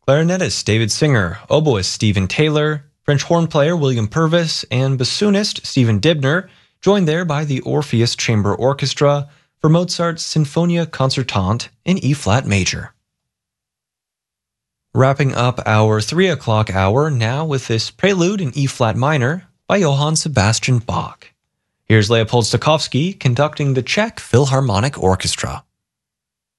Clarinetist David Singer, oboist Stephen Taylor, French horn player William Purvis, and bassoonist Stephen Dibner, joined there by the Orpheus Chamber Orchestra for Mozart's Sinfonia Concertante in E-flat major. Wrapping up our 3 o'clock hour now with this prelude in E-flat minor by Johann Sebastian Bach. Here's Leopold Stokowski conducting the Czech Philharmonic Orchestra.